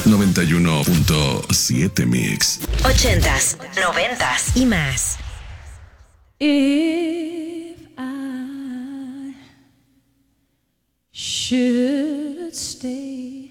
91.7 Mix. 80s, 90s y más. If I should stay,